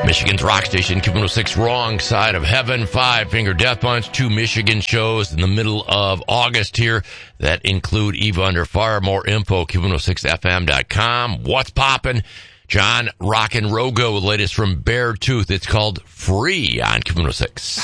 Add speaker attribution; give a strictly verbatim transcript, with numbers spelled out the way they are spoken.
Speaker 1: Michigan's rock station, Q one oh six, Wrong Side of Heaven, Five Finger Death Punch, two Michigan shows in the middle of August here that include Eva Under Fire. More info, Q one oh six F M dot com. What's poppin'? John Rockin' Rogo with the latest from Beartooth. It's called Free on Q one oh six.